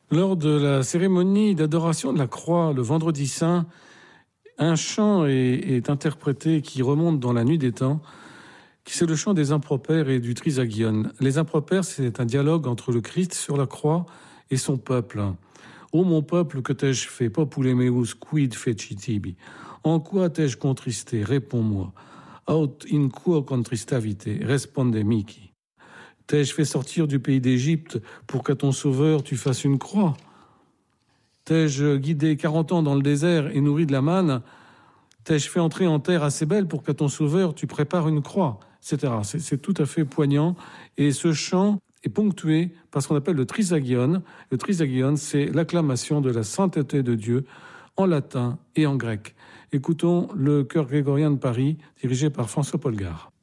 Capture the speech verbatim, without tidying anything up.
Lors de la cérémonie d'adoration de la croix le vendredi saint, un chant est, est interprété qui remonte dans la nuit des temps, qui c'est le chant des impropères et du trisagion. Les impropères, c'est un dialogue entre le Christ sur la croix et son peuple. Ô mon peuple, que t'ai-je fait? Popule meus quid fecitibi. En quoi t'ai-je contristé? Réponds-moi. Aut in quo contristavite? Responde mihi. T'ai-je fait sortir du pays d'Égypte pour qu'à ton sauveur tu fasses une croix? T'ai-je guidé quarante ans dans le désert et nourri de la manne? T'ai-je fait entrer en terre assez belle pour qu'à ton sauveur tu prépares une croix, et cetera. C'est, c'est tout à fait poignant. Et ce chant est ponctué par ce qu'on appelle le trisagion. Le trisagion, c'est l'acclamation de la sainteté de Dieu en latin et en grec. Écoutons le chœur grégorien de Paris, dirigé par François Polgar.